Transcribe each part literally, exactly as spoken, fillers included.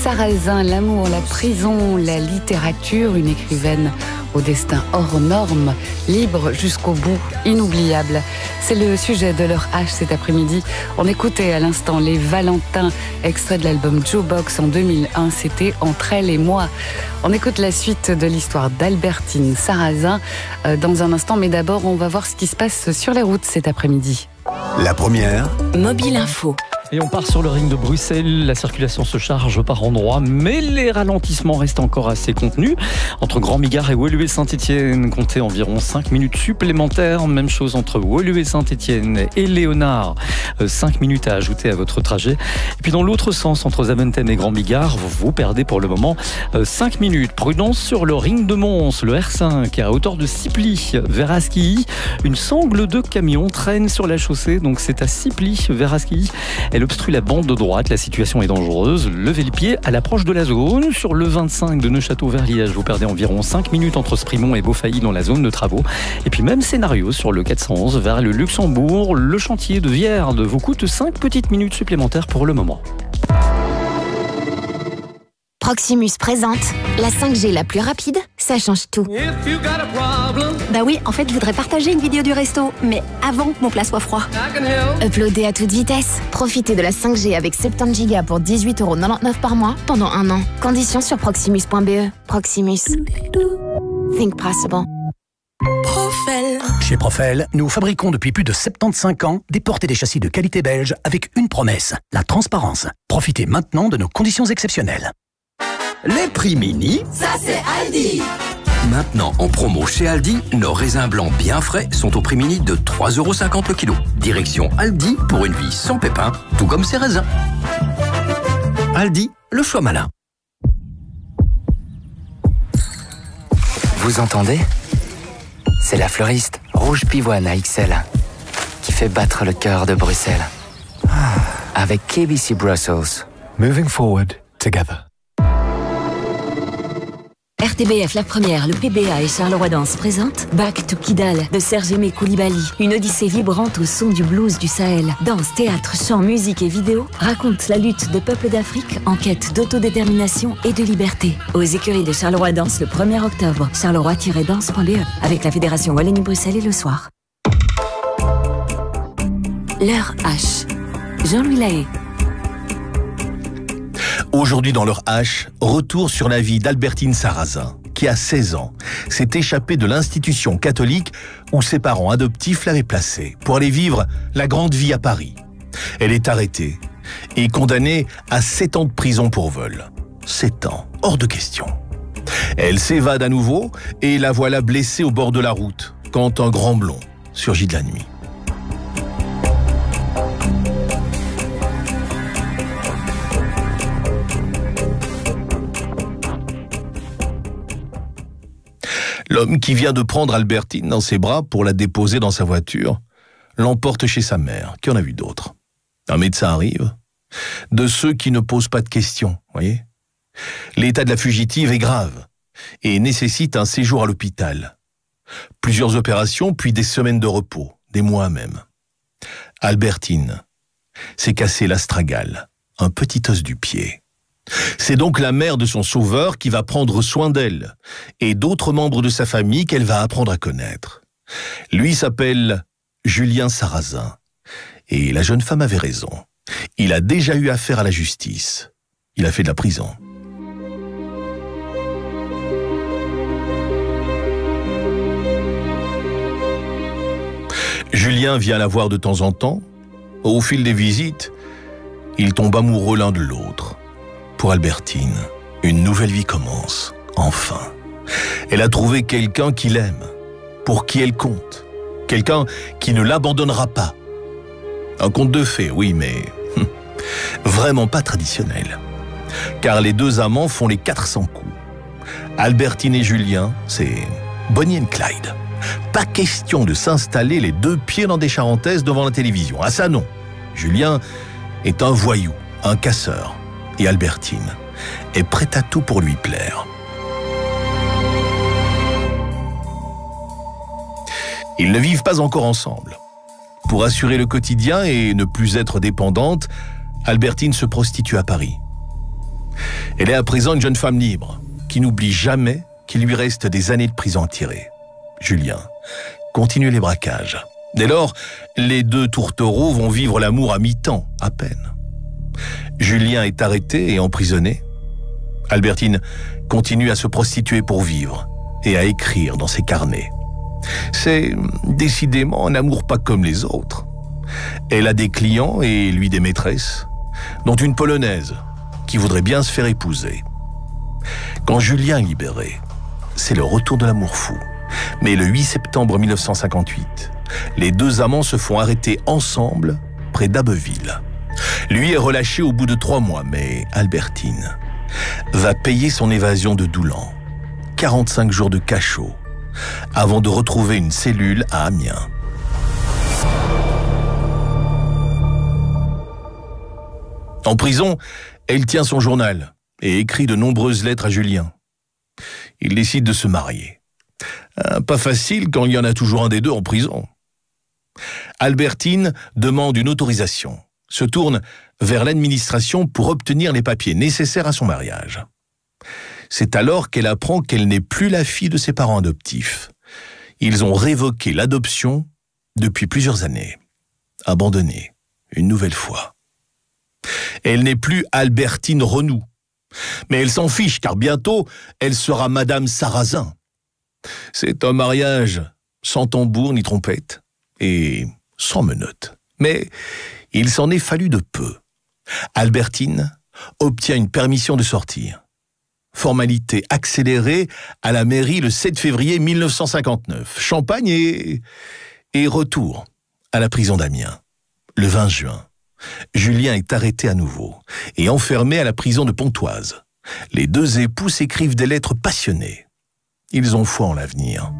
Sarrazin, l'amour, la prison, la littérature, une écrivaine au destin hors norme, libre jusqu'au bout, inoubliable. C'est le sujet de leur H cet après-midi. On écoutait à l'instant Les Valentins, extrait de l'album Joe Box en deux mille un, c'était Entre elle et moi. On écoute la suite de l'histoire d'Albertine Sarrazin euh, dans un instant, mais d'abord on va voir ce qui se passe sur les routes cet après-midi. La première, Mobile Info. Et on part sur le ring de Bruxelles, la circulation se charge par endroits, mais les ralentissements restent encore assez contenus. Entre Grand-Migard et Woluwe-Saint-Étienne, comptez environ cinq minutes supplémentaires. Même chose entre Woluwe-Saint-Étienne et Léonard, cinq minutes à ajouter à votre trajet. Et puis dans l'autre sens, entre Zaventem et Grand-Migard, vous perdez pour le moment cinq minutes. Prudence sur le ring de Mons, le R cinq, à hauteur de Sipli, vers Askilly. Une sangle de camion traîne sur la chaussée, donc c'est à Sipli, vers Askilly. Elle obstrue la bande de droite, la situation est dangereuse. Levez le pied à l'approche de la zone. Sur le vingt-cinq de Neufchâteau vers Liège, vous perdez environ cinq minutes entre Sprimont et Beaufailly dans la zone de travaux. Et puis même scénario sur le quatre cent onze vers le Luxembourg. Le chantier de Vierde vous coûte cinq petites minutes supplémentaires pour le moment. Proximus présente la cinq G la plus rapide, ça change tout. Bah oui, en fait, je voudrais partager une vidéo du resto, mais avant que mon plat soit froid. Uploader à toute vitesse. Profitez de la cinq G avec soixante-dix gigas pour dix-huit euros quatre-vingt-dix-neuf par mois pendant un an. Conditions sur proximus point b e. Proximus. Think possible. Profel. Chez Profel, nous fabriquons depuis plus de soixante-quinze ans des portes et des châssis de qualité belge avec une promesse, la transparence. Profitez maintenant de nos conditions exceptionnelles. Les prix mini, ça c'est Aldi. Maintenant en promo chez Aldi, nos raisins blancs bien frais sont au prix mini de trois euros cinquante le kilo. Direction Aldi pour une vie sans pépins, tout comme ses raisins. Aldi, le choix malin. Vous entendez ? C'est la fleuriste Rouge Pivoine à X L qui fait battre le cœur de Bruxelles. Avec K B C Brussels. Moving forward together. R T B F La Première, le P B A et Charleroi Danse présentent Back to Kidal de Serge Aimé Koulibaly. Une odyssée vibrante au son du blues du Sahel. Danse, théâtre, chant, musique et vidéo raconte la lutte de peuples d'Afrique en quête d'autodétermination et de liberté. Aux écuries de Charleroi Danse le premier octobre. charleroi tiret danse point b e avec la Fédération Wallonie-Bruxelles et le soir. L'heure H. Jean-Louis Lahaye. Aujourd'hui dans leur H, retour sur la vie d'Albertine Sarrazin, qui à seize ans s'est échappée de l'institution catholique où ses parents adoptifs l'avaient placée pour aller vivre la grande vie à Paris. Elle est arrêtée et condamnée à sept ans de prison pour vol. sept ans, hors de question. Elle s'évade à nouveau et la voilà blessée au bord de la route quand un grand blond surgit de la nuit. L'homme qui vient de prendre Albertine dans ses bras pour la déposer dans sa voiture l'emporte chez sa mère, qui en a vu d'autres. Un médecin arrive, de ceux qui ne posent pas de questions, voyez. L'état de la fugitive est grave et nécessite un séjour à l'hôpital. Plusieurs opérations, puis des semaines de repos, des mois même. Albertine s'est cassé l'astragale, un petit os du pied. C'est donc la mère de son sauveur qui va prendre soin d'elle et d'autres membres de sa famille qu'elle va apprendre à connaître. Lui s'appelle Julien Sarrazin et la jeune femme avait raison. Il a déjà eu affaire à la justice. Il a fait de la prison. Julien vient la voir de temps en temps. Au fil des visites, ils tombent amoureux l'un de l'autre. Pour Albertine, une nouvelle vie commence, enfin. Elle a trouvé quelqu'un qui l'aime, pour qui elle compte. Quelqu'un qui ne l'abandonnera pas. Un conte de fées, oui, mais hum, vraiment pas traditionnel. Car les deux amants font les quatre cents coups. Albertine et Julien, c'est Bonnie and Clyde. Pas question de s'installer les deux pieds dans des charentaises devant la télévision. Ah ça non. Julien est un voyou, un casseur. Et Albertine est prête à tout pour lui plaire. Ils ne vivent pas encore ensemble. Pour assurer le quotidien et ne plus être dépendante, Albertine se prostitue à Paris. Elle est à présent une jeune femme libre, qui n'oublie jamais qu'il lui reste des années de prison à tirer. Julien continue les braquages. Dès lors, les deux tourtereaux vont vivre l'amour à mi-temps, à peine. Julien est arrêté et emprisonné. Albertine continue à se prostituer pour vivre et à écrire dans ses carnets. C'est décidément un amour pas comme les autres. Elle a des clients et lui des maîtresses, dont une polonaise qui voudrait bien se faire épouser. Quand Julien est libéré, c'est le retour de l'amour fou. Mais le huit septembre mille neuf cent cinquante-huit, les deux amants se font arrêter ensemble près d'Abbeville. Lui est relâché au bout de trois mois, mais Albertine va payer son évasion de Doulan, quarante-cinq jours de cachot, avant de retrouver une cellule à Amiens. En prison, elle tient son journal et écrit de nombreuses lettres à Julien. Il décide de se marier. Pas facile quand il y en a toujours un des deux en prison. Albertine demande une autorisation, se tourne vers l'administration pour obtenir les papiers nécessaires à son mariage. C'est alors qu'elle apprend qu'elle n'est plus la fille de ses parents adoptifs. Ils ont révoqué l'adoption depuis plusieurs années. Abandonnée, une nouvelle fois. Elle n'est plus Albertine Renoux. Mais elle s'en fiche, car bientôt, elle sera Madame Sarrazin. C'est un mariage sans tambour ni trompette, et sans menottes. Mais il s'en est fallu de peu. Albertine obtient une permission de sortir. Formalité accélérée à la mairie le sept février mille neuf cent cinquante-neuf. Champagne et, et retour à la prison d'Amiens. Le vingt juin, Julien est arrêté à nouveau et enfermé à la prison de Pontoise. Les deux époux s'écrivent des lettres passionnées. Ils ont foi en l'avenir.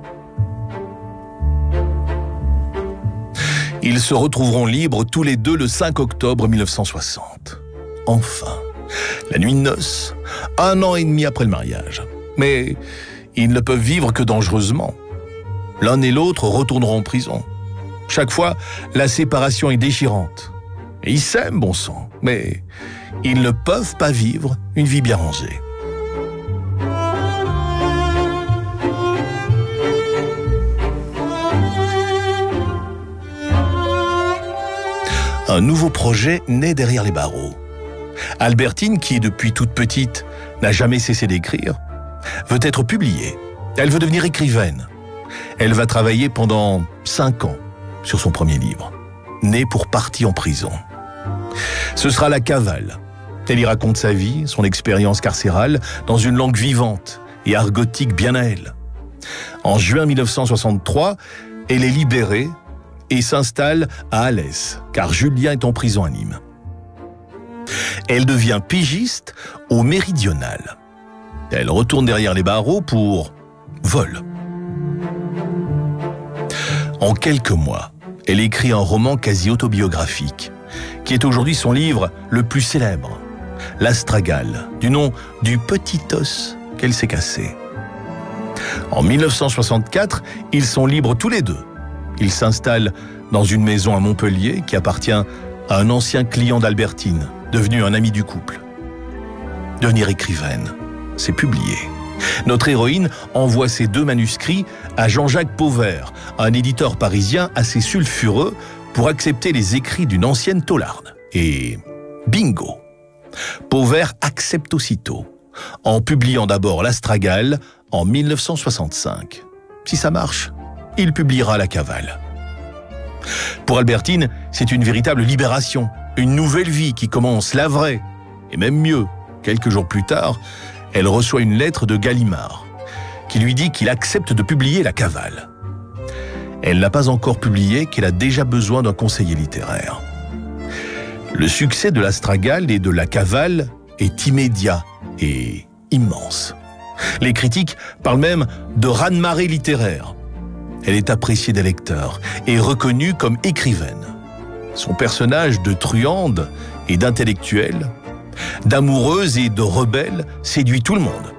Ils se retrouveront libres tous les deux le cinq octobre mille neuf cent soixante. Enfin, la nuit de noces, un an et demi après le mariage. Mais ils ne peuvent vivre que dangereusement. L'un et l'autre retourneront en prison. Chaque fois, la séparation est déchirante. Et ils s'aiment, bon sang, mais ils ne peuvent pas vivre une vie bien rangée. Un nouveau projet naît derrière les barreaux. Albertine, qui depuis toute petite n'a jamais cessé d'écrire, veut être publiée. Elle veut devenir écrivaine. Elle va travailler pendant cinq ans sur son premier livre, né pour partie en prison. Ce sera La Cavale. Elle y raconte sa vie, son expérience carcérale, dans une langue vivante et argotique bien à elle. En juin mille neuf cent soixante-trois, elle est libérée et s'installe à Alès, car Julien est en prison à Nîmes. Elle devient pigiste au Méridional. Elle retourne derrière les barreaux pour vol. En quelques mois, elle écrit un roman quasi autobiographique, qui est aujourd'hui son livre le plus célèbre, L'Astragale, du nom du petit os qu'elle s'est cassé. En mille neuf cent soixante-quatre, ils sont libres tous les deux. Ils s'installent dans une maison à Montpellier qui appartient à un ancien client d'Albertine, devenu un ami du couple. Devenir écrivaine, c'est publier. Notre héroïne envoie ses deux manuscrits à Jean-Jacques Pauvert, un éditeur parisien assez sulfureux pour accepter les écrits d'une ancienne taularde. Et bingo! Pauvert accepte aussitôt, en publiant d'abord L'Astragale en mille neuf cent soixante-cinq. Si ça marche, il publiera La Cavale. Pour Albertine, c'est une véritable libération, une nouvelle vie qui commence, la vraie. Et même mieux, quelques jours plus tard, elle reçoit une lettre de Gallimard, qui lui dit qu'il accepte de publier La Cavale. Elle n'a pas encore publié qu'elle a déjà besoin d'un conseiller littéraire. Le succès de l'Astragale et de La Cavale est immédiat et immense. Les critiques parlent même de raz-de-marée littéraire. Elle est appréciée des lecteurs et reconnue comme écrivaine. Son personnage de truande et d'intellectuelle, d'amoureuse et de rebelle séduit tout le monde.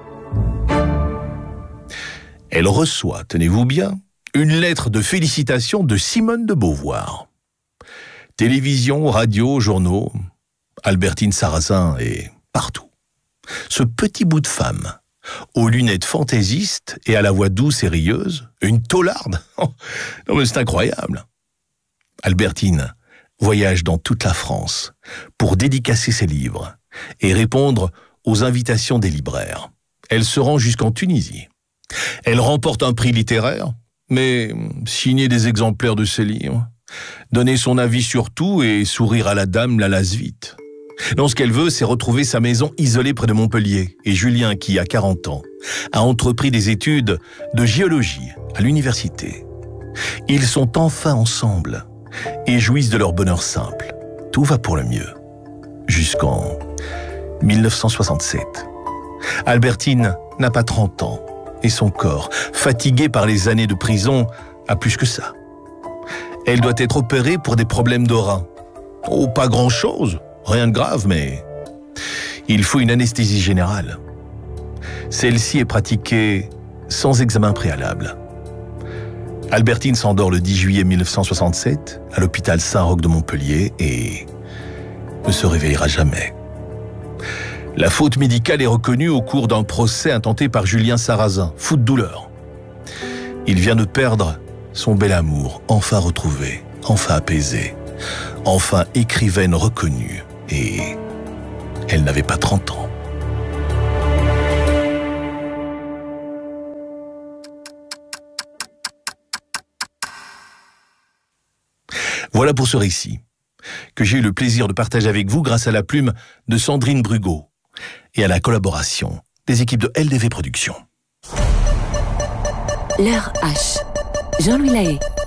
Elle reçoit, tenez-vous bien, une lettre de félicitations de Simone de Beauvoir. Télévision, radio, journaux, Albertine Sarrazin est partout. Ce petit bout de femme, aux lunettes fantaisistes et à la voix douce et rieuse, une taularde. Non mais c'est incroyable. Albertine voyage dans toute la France pour dédicacer ses livres et répondre aux invitations des libraires. Elle se rend jusqu'en Tunisie. Elle remporte un prix littéraire, mais signer des exemplaires de ses livres, donner son avis sur tout et sourire à la dame la lasse vite. Non, ce qu'elle veut, c'est retrouver sa maison isolée près de Montpellier. Et Julien, qui a quarante ans, a entrepris des études de géologie à l'université. Ils sont enfin ensemble et jouissent de leur bonheur simple. Tout va pour le mieux. Jusqu'en mille neuf cent soixante-sept. Albertine n'a pas trente ans et son corps, fatigué par les années de prison, a plus que ça. Elle doit être opérée pour des problèmes de reins. Oh, pas grand-chose, rien de grave, mais il faut une anesthésie générale. Celle-ci est pratiquée sans examen préalable. Albertine s'endort le dix juillet mille neuf cent soixante-sept à l'hôpital Saint-Roch de Montpellier et ne se réveillera jamais. La faute médicale est reconnue au cours d'un procès intenté par Julien Sarrazin, fou de douleur. Il vient de perdre son bel amour, enfin retrouvé, enfin apaisé, enfin écrivaine reconnue, et elle n'avait pas trente ans. Voilà pour ce récit, que j'ai eu le plaisir de partager avec vous grâce à la plume de Sandrine Brugot et à la collaboration des équipes de L D V Productions. L'heure H. Jean-Louis Lahaye.